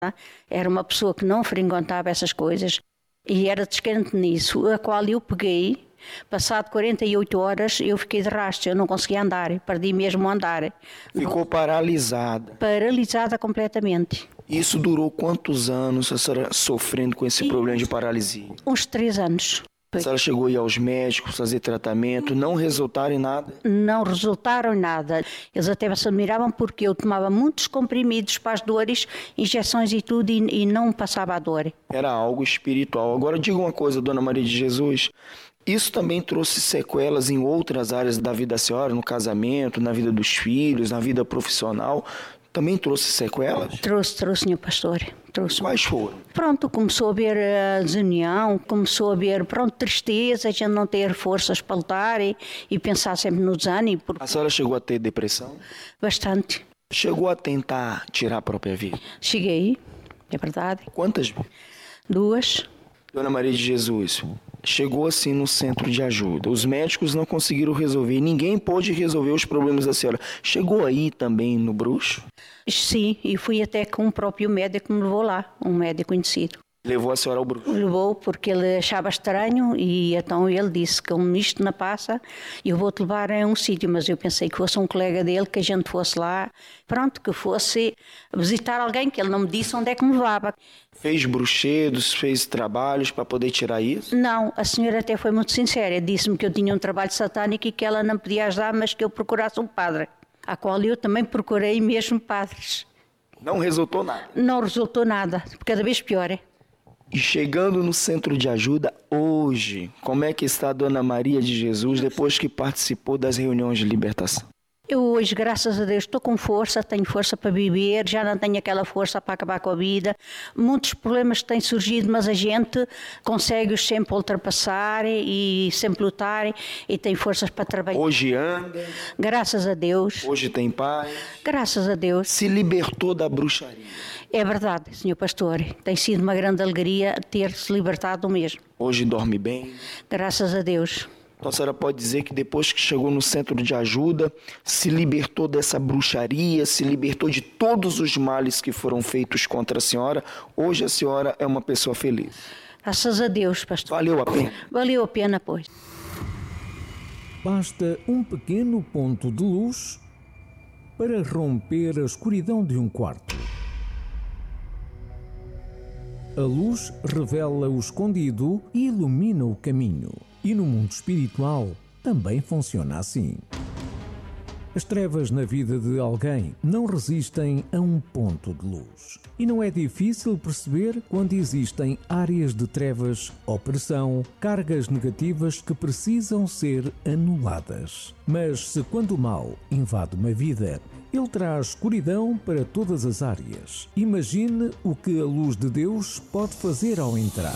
Era uma pessoa que não fringontava essas coisas e era descrente nisso, a qual eu peguei. Passado 48 horas eu fiquei de rastro, eu não conseguia andar, perdi mesmo o andar. Ficou paralisada? Paralisada completamente. Isso durou quantos anos a senhora sofrendo com esse problema de paralisia? Uns 3 anos. A senhora chegou a ir aos médicos, fazer tratamento, não resultaram em nada? Não resultaram em nada. Eles até se admiravam porque eu tomava muitos comprimidos para as dores, injeções e tudo, e não passava a dor. Era algo espiritual. Agora diga uma coisa, Dona Maria de Jesus, isso também trouxe sequelas em outras áreas da vida da senhora, no casamento, na vida dos filhos, na vida profissional? Também trouxe sequelas? Trouxe, senhor pastor. Trouxe. Quais foram? Pronto, começou a haver desunião, começou a haver, tristeza, a gente não ter forças para lutar e pensar sempre no desânimo. A senhora chegou a ter depressão? Bastante. Chegou a tentar tirar a própria vida? Cheguei, é verdade. Quantas vezes? 2. Dona Maria de Jesus, chegou assim no centro de ajuda. Os médicos não conseguiram resolver. Ninguém pôde resolver os problemas da senhora. Chegou aí também no bruxo? Sim, e fui até com o próprio médico que me levou lá, um médico conhecido. Levou a senhora ao bruxo? Levou porque ele achava estranho e então ele disse que como isto não passa, eu vou-te levar a um sítio, mas eu pensei que fosse um colega dele, que a gente fosse lá, pronto, que fosse visitar alguém, que ele não me disse onde é que me levava. Fez bruxedos, fez trabalhos para poder tirar isso? Não, a senhora até foi muito sincera, disse-me que eu tinha um trabalho satânico e que ela não podia ajudar, mas que eu procurasse um padre, a qual eu também procurei mesmo padres. Não resultou nada? Não resultou nada, cada vez pior. E chegando no centro de ajuda hoje, como é que está a Dona Maria de Jesus depois que participou das reuniões de libertação? Eu hoje, graças a Deus, estou com força, tenho força para viver, já não tenho aquela força para acabar com a vida. Muitos problemas têm surgido, mas a gente consegue-os sempre ultrapassar e sempre lutar e tem forças para trabalhar. Hoje anda? Graças a Deus. Hoje tem paz? Graças a Deus. Se libertou da bruxaria? É verdade, senhor pastor. Tem sido uma grande alegria ter-se libertado mesmo. Hoje dorme bem? Graças a Deus. Então a senhora pode dizer que depois que chegou no centro de ajuda, se libertou dessa bruxaria, se libertou de todos os males que foram feitos contra a senhora. Hoje a senhora é uma pessoa feliz. Graças a Deus, pastor. Valeu a pena? Valeu a pena, pois. Basta um pequeno ponto de luz para romper a escuridão de um quarto. A luz revela o escondido e ilumina o caminho. E no mundo espiritual também funciona assim. As trevas na vida de alguém não resistem a um ponto de luz. E não é difícil perceber quando existem áreas de trevas, opressão, cargas negativas que precisam ser anuladas. Mas se quando o mal invade uma vida, ele traz escuridão para todas as áreas. Imagine o que a luz de Deus pode fazer ao entrar.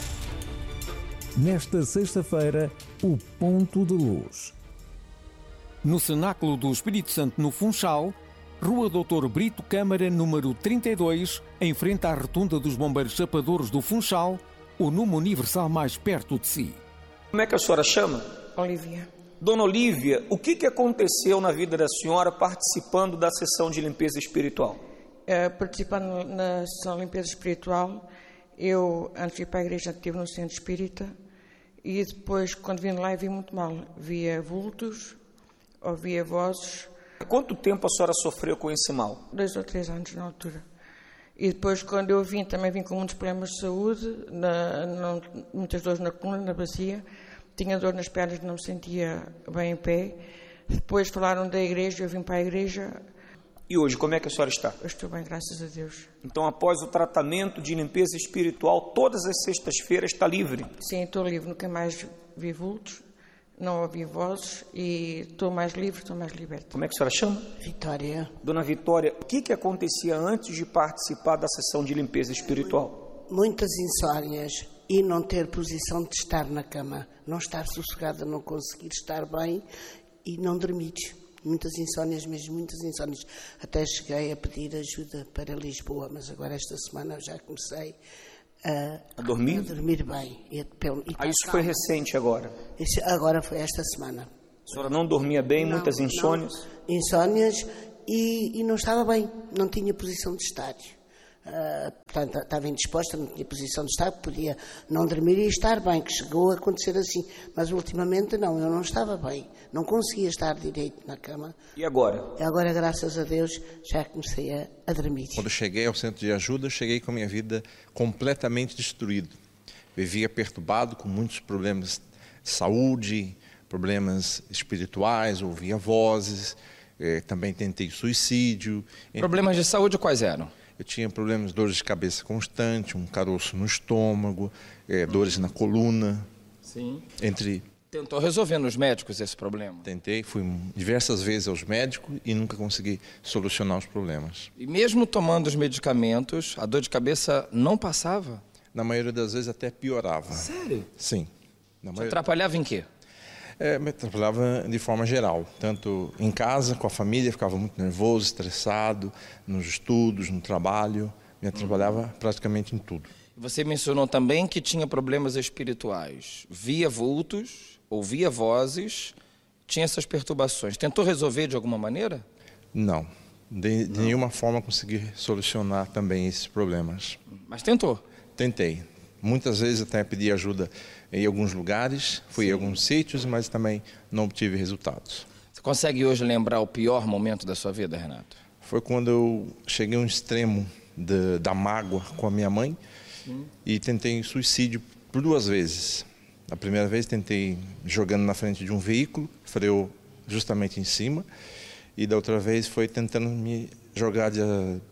Nesta sexta-feira, o ponto de luz. No Cenáculo do Espírito Santo, no Funchal, Rua Doutor Brito Câmara, número 32, em frente à Rotunda dos Bombeiros Chapadores do Funchal, o número universal mais perto de si. Como é que a senhora chama? Olívia. Dona Olívia, o que aconteceu na vida da senhora participando da sessão de limpeza espiritual? Participando na sessão de limpeza espiritual, eu antes de ir para a igreja estive no centro espírita e depois, quando vim lá, vi muito mal. Via vultos, ouvia vozes. Há quanto tempo a senhora sofreu com esse mal? 2 ou 3 anos na altura. E depois, quando eu vim, também vim com muitos problemas de saúde, muitas dores na coluna, na bacia. Tinha dor nas pernas, não me sentia bem em pé. Depois falaram da igreja, eu vim para a igreja. E hoje, como é que a senhora está? Eu estou bem, graças a Deus. Então, após o tratamento de limpeza espiritual, todas as sextas-feiras está livre? Sim, estou livre. Nunca mais vi vultos, não ouvi vozes e estou mais livre, estou mais liberta. Como é que a senhora chama? Vitória. Dona Vitória, o que acontecia antes de participar da sessão de limpeza espiritual? Muitas insónias e não ter posição de estar na cama. Não estar sossegada, não conseguir estar bem e não dormir. Muitas insónias mesmo, muitas insónias. Até cheguei a pedir ajuda para Lisboa, mas agora esta semana já comecei a dormir bem. Isso foi recente agora? Agora foi esta semana. A senhora não dormia bem, muitas insônias? Insónias e não estava bem, não tinha posição de estar. Portanto, estava indisposta, não tinha posição de estar, podia não dormir e estar bem, que chegou a acontecer assim. Mas ultimamente não, eu não estava bem, não conseguia estar direito na cama. E agora? Agora, graças a Deus, já comecei a dormir. Quando eu cheguei ao centro de ajuda, eu cheguei com a minha vida completamente destruída. Vivia perturbado, com muitos problemas de saúde, problemas espirituais, ouvia vozes, também tentei suicídio. Problemas de saúde quais eram? Eu tinha problemas, dores de cabeça constante, um caroço no estômago, dores na coluna. Sim. Entre... Tentou resolver nos médicos esse problema? Tentei, fui diversas vezes aos médicos e nunca consegui solucionar os problemas. E mesmo tomando os medicamentos, a dor de cabeça não passava? Na maioria das vezes até piorava. Sério? Sim. Te atrapalhava em quê? Me atrapalhava de forma geral, tanto em casa, com a família, ficava muito nervoso, estressado, nos estudos, no trabalho, me atrapalhava praticamente em tudo. Você mencionou também que tinha problemas espirituais, via vultos, ouvia vozes, tinha essas perturbações. Tentou resolver de alguma maneira? Não, de nenhuma forma consegui solucionar também esses problemas. Mas tentou? Tentei. Muitas vezes até pedi ajuda em alguns lugares, fui em alguns sítios, mas também não obtive resultados. Você consegue hoje lembrar o pior momento da sua vida, Renato? Foi quando eu cheguei a um extremo da mágoa com a minha mãe e tentei suicídio por 2 vezes. A primeira vez tentei jogando na frente de um veículo, freou justamente em cima, e da outra vez foi tentando me jogar de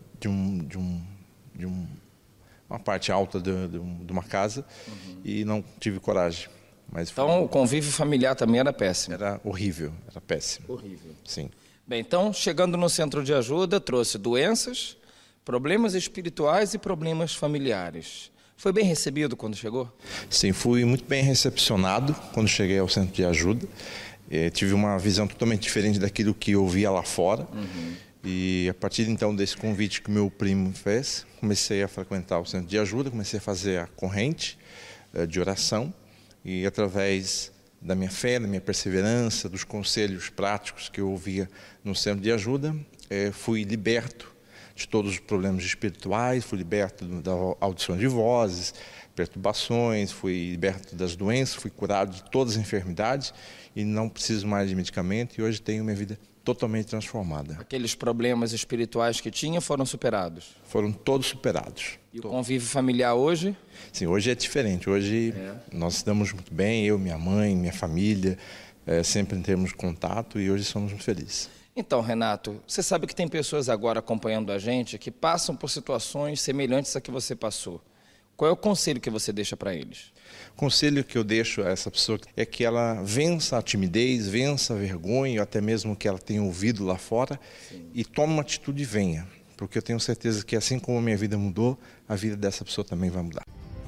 uma parte alta de uma casa e não tive coragem. Mas então o convívio familiar também era péssimo? Era horrível, era péssimo. Horrível. Sim. Bem, então chegando no centro de ajuda, trouxe doenças, problemas espirituais e problemas familiares. Foi bem recebido quando chegou? Sim, fui muito bem recepcionado quando cheguei ao centro de ajuda. Tive uma visão totalmente diferente daquilo que eu via lá fora. E a partir então desse convite que meu primo fez, comecei a frequentar o centro de ajuda, comecei a fazer a corrente de oração e através da minha fé, da minha perseverança, dos conselhos práticos que eu ouvia no centro de ajuda, fui liberto de todos os problemas espirituais, fui liberto da audição de vozes, perturbações, fui liberto das doenças, fui curado de todas as enfermidades e não preciso mais de medicamento e hoje tenho minha vida totalmente transformada. Aqueles problemas espirituais que tinha foram superados? Foram todos superados. E o convívio familiar hoje? Sim, hoje é diferente. Hoje nós estamos muito bem, eu, minha mãe, minha família, sempre temos contato e hoje somos muito felizes. Então, Renato, você sabe que tem pessoas agora acompanhando a gente que passam por situações semelhantes a que você passou. Qual é o conselho que você deixa para eles? O conselho que eu deixo a essa pessoa é que ela vença a timidez, vença a vergonha, ou até mesmo que ela tenha ouvido lá fora, e tome uma atitude e venha. Porque eu tenho certeza que assim como a minha vida mudou, a vida dessa pessoa também vai mudar.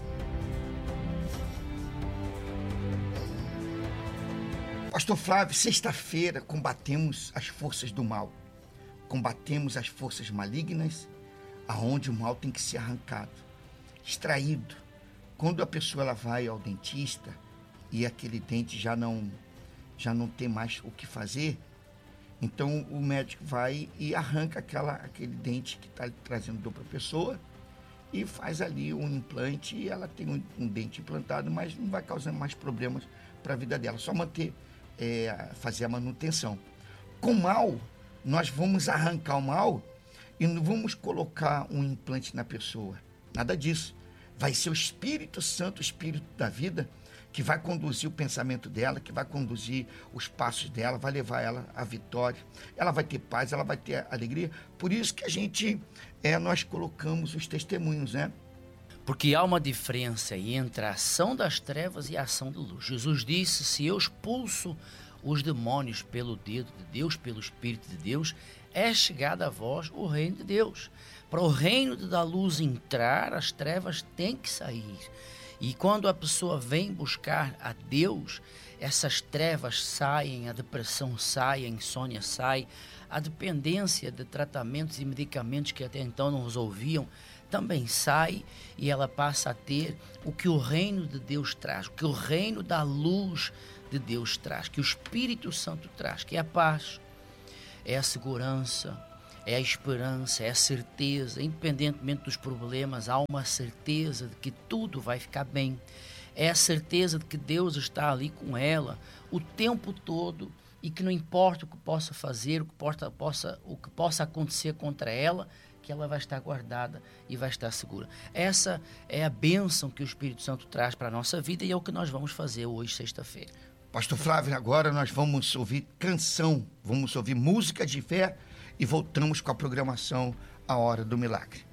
Pastor Flávio, sexta-feira combatemos as forças do mal. Combatemos as forças malignas, aonde o mal tem que ser arrancado, extraído. Quando a pessoa ela vai ao dentista e aquele dente já não tem mais o que fazer, então o médico vai e arranca aquele dente que está trazendo dor para a pessoa e faz ali um implante e ela tem um dente implantado, mas não vai causando mais problemas para a vida dela, só fazer a manutenção. Com o mal, nós vamos arrancar o mal e não vamos colocar um implante na pessoa, nada disso. Vai ser o Espírito Santo, o Espírito da vida, que vai conduzir o pensamento dela, que vai conduzir os passos dela, vai levar ela à vitória. Ela vai ter paz, ela vai ter alegria. Por isso que nós colocamos os testemunhos, né? Porque há uma diferença entre a ação das trevas e a ação da luz. Jesus disse, se eu expulso os demônios pelo dedo de Deus, pelo Espírito de Deus, é chegado a vós o reino de Deus. Para o reino da luz entrar, as trevas têm que sair. E quando a pessoa vem buscar a Deus, essas trevas saem, a depressão sai, a insônia sai, a dependência de tratamentos e medicamentos que até então não resolviam também sai e ela passa a ter o que o reino de Deus traz, o que o reino da luz de Deus traz, que o Espírito Santo traz, que é a paz, é a segurança, é a esperança, é a certeza, independentemente dos problemas, há uma certeza de que tudo vai ficar bem. É a certeza de que Deus está ali com ela o tempo todo e que não importa o que possa fazer, o que possa acontecer contra ela, que ela vai estar guardada e vai estar segura. Essa é a bênção que o Espírito Santo traz para a nossa vida e é o que nós vamos fazer hoje, sexta-feira. Pastor Flávio, agora nós vamos ouvir canção, vamos ouvir música de fé e voltamos com a programação A Hora do Milagre.